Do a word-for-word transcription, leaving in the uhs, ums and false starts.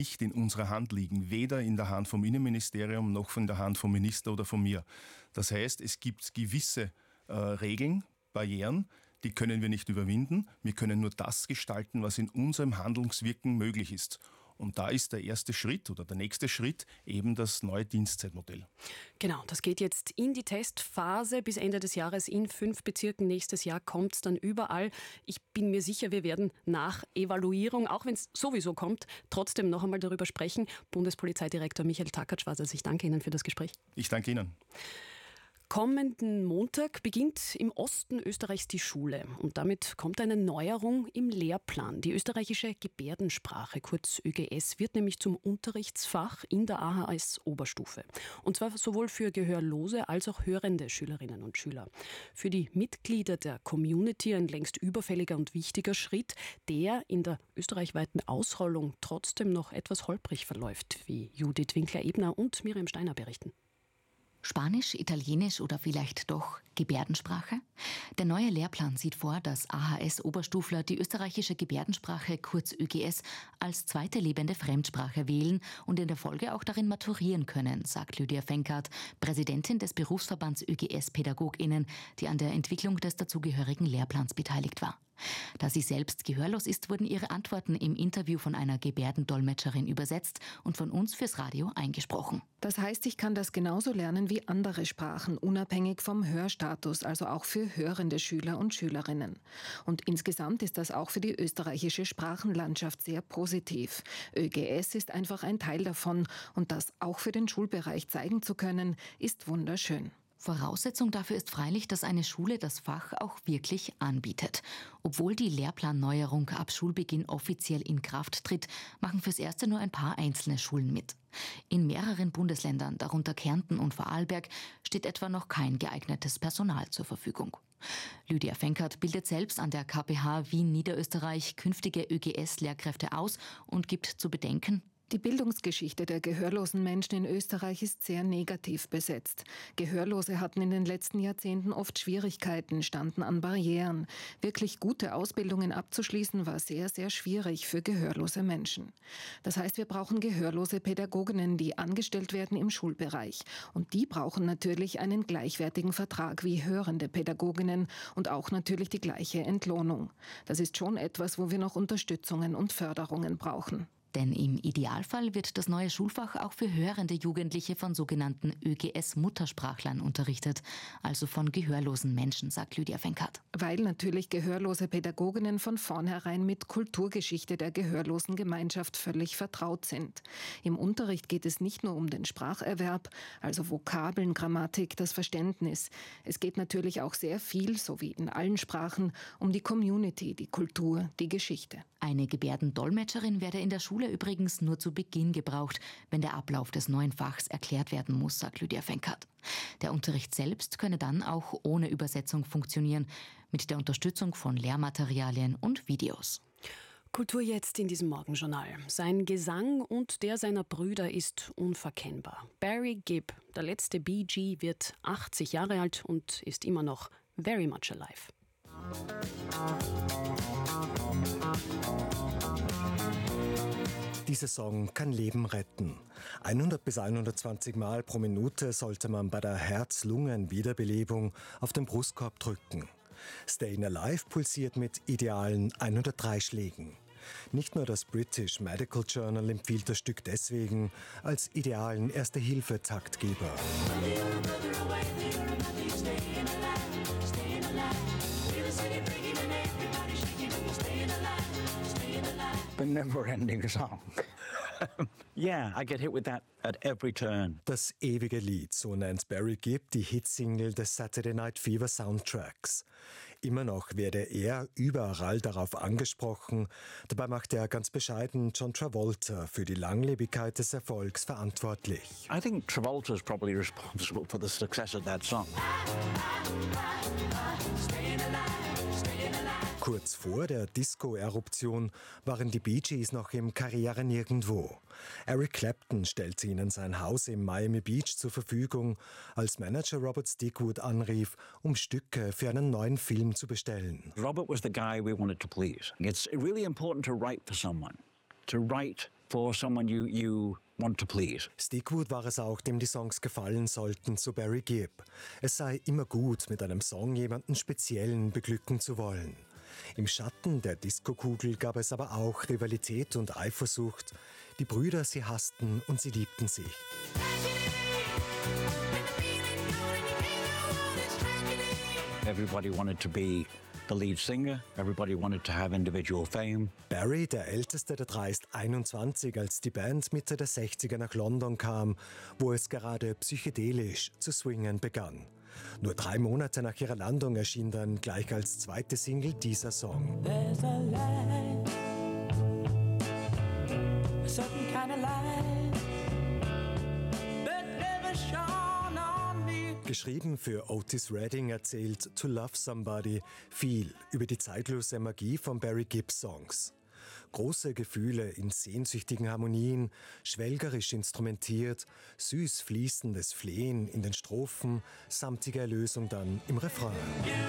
nicht in unserer Hand liegen, weder in der Hand vom Innenministerium noch von der Hand vom Minister oder von mir. Das heißt, es gibt gewisse äh, Regeln, Barrieren, die können wir nicht überwinden. Wir können nur das gestalten, was in unserem Handlungswirken möglich ist. Und da ist der erste Schritt oder der nächste Schritt eben das neue Dienstzeitmodell. Genau, das geht jetzt in die Testphase bis Ende des Jahres in fünf Bezirken. Nächstes Jahr kommt es dann überall. Ich bin mir sicher, wir werden nach Evaluierung, auch wenn es sowieso kommt, trotzdem noch einmal darüber sprechen. Bundespolizeidirektor Michael Takacs, ich danke Ihnen für das Gespräch. Ich danke Ihnen. Kommenden Montag beginnt im Osten Österreichs die Schule und damit kommt eine Neuerung im Lehrplan. Die österreichische Gebärdensprache, kurz Ö G S, wird nämlich zum Unterrichtsfach in der A H S-Oberstufe. Und zwar sowohl für gehörlose als auch hörende Schülerinnen und Schüler. Für die Mitglieder der Community ein längst überfälliger und wichtiger Schritt, der in der österreichweiten Ausrollung trotzdem noch etwas holprig verläuft, wie Judith Winkler-Ebner und Miriam Steiner berichten. Spanisch, Italienisch oder vielleicht doch Gebärdensprache? Der neue Lehrplan sieht vor, dass A H S-Oberstufler die österreichische Gebärdensprache, kurz Ö G S, als zweite lebende Fremdsprache wählen und in der Folge auch darin maturieren können, sagt Lydia Fenkart, Präsidentin des Berufsverbands Ö G S-PädagogInnen, die an der Entwicklung des dazugehörigen Lehrplans beteiligt war. Da sie selbst gehörlos ist, wurden ihre Antworten im Interview von einer Gebärdendolmetscherin übersetzt und von uns fürs Radio eingesprochen. Das heißt, ich kann das genauso lernen wie andere Sprachen, unabhängig vom Hörstatus, also auch für hörende Schüler und Schülerinnen. Und insgesamt ist das auch für die österreichische Sprachenlandschaft sehr positiv. Ö G S ist einfach ein Teil davon und das auch für den Schulbereich zeigen zu können, ist wunderschön. Voraussetzung dafür ist freilich, dass eine Schule das Fach auch wirklich anbietet. Obwohl die Lehrplanneuerung ab Schulbeginn offiziell in Kraft tritt, machen fürs Erste nur ein paar einzelne Schulen mit. In mehreren Bundesländern, darunter Kärnten und Vorarlberg, steht etwa noch kein geeignetes Personal zur Verfügung. Lydia Fenkart bildet selbst an der K P H Wien Niederösterreich künftige Ö G S-Lehrkräfte aus und gibt zu bedenken: Die Bildungsgeschichte der gehörlosen Menschen in Österreich ist sehr negativ besetzt. Gehörlose hatten in den letzten Jahrzehnten oft Schwierigkeiten, standen an Barrieren. Wirklich gute Ausbildungen abzuschließen war sehr, sehr schwierig für gehörlose Menschen. Das heißt, wir brauchen gehörlose Pädagoginnen, die angestellt werden im Schulbereich. Und die brauchen natürlich einen gleichwertigen Vertrag wie hörende Pädagoginnen und auch natürlich die gleiche Entlohnung. Das ist schon etwas, wo wir noch Unterstützungen und Förderungen brauchen. Denn im Idealfall wird das neue Schulfach auch für hörende Jugendliche von sogenannten Ö G S-Muttersprachlern unterrichtet, also von gehörlosen Menschen, sagt Lydia Fenkart. Weil natürlich gehörlose Pädagoginnen von vornherein mit Kulturgeschichte der gehörlosen Gemeinschaft völlig vertraut sind. Im Unterricht geht es nicht nur um den Spracherwerb, also Vokabeln, Grammatik, das Verständnis. Es geht natürlich auch sehr viel, so wie in allen Sprachen, um die Community, die Kultur, die Geschichte. Eine Gebärdendolmetscherin werde in der Schule übrigens nur zu Beginn gebraucht, wenn der Ablauf des neuen Fachs erklärt werden muss, sagt Lydia Fenkart. Der Unterricht selbst könne dann auch ohne Übersetzung funktionieren, mit der Unterstützung von Lehrmaterialien und Videos. Kultur jetzt in diesem Morgenjournal. Sein Gesang und der seiner Brüder ist unverkennbar. Barry Gibb, der letzte Bee Gee, wird achtzig Jahre alt und ist immer noch very much alive. Dieser Song kann Leben retten. hundert bis hundertzwanzig Mal pro Minute sollte man bei der Herz-Lungen-Wiederbelebung auf den Brustkorb drücken. Staying Alive pulsiert mit idealen hundertdrei Schlägen. Nicht nur das British Medical Journal empfiehlt das Stück deswegen als idealen Erste-Hilfe-Taktgeber. A never-ending song. Yeah, I get hit with that at every turn. Das ewige Lied, so nennt Barry Gibb die Hitsingle des Saturday Night Fever Soundtracks. Immer noch werde er überall darauf angesprochen. Dabei macht er ganz bescheiden John Travolta für die Langlebigkeit des Erfolgs verantwortlich. I think Travolta is probably responsible for the success of that song. Kurz vor der Disco-Eruption waren die Bee Gees noch im Karriere nirgendwo. Eric Clapton stellte ihnen sein Haus im Miami Beach zur Verfügung, als Manager Robert Stigwood anrief, um Stücke für einen neuen Film zu bestellen. Robert was the guy we wanted to please. It's really important to write for someone, to write for someone you, you want to please. Stigwood war es auch, dem die Songs gefallen sollten, zu Barry Gibb. Es sei immer gut, mit einem Song jemanden Speziellen beglücken zu wollen. Im Schatten der Diskokugel gab es aber auch Rivalität und Eifersucht. Die Brüder, sie hassten und sie liebten sich. Everybody wanted to be the lead singer. Everybody wanted to have individual fame. Barry, der älteste der drei, ist einundzwanzig, als die Band Mitte der sechziger nach London kam, wo es gerade psychedelisch zu swingen begann. Nur drei Monate nach ihrer Landung erschien dann gleich als zweite Single dieser Song. There's a light, a certain kind of light that never shone on me. Geschrieben für Otis Redding erzählt To Love Somebody viel über die zeitlose Magie von Barry Gibb Songs. Große Gefühle in sehnsüchtigen Harmonien, schwelgerisch instrumentiert, süß fließendes Flehen in den Strophen, samtige Erlösung dann im Refrain.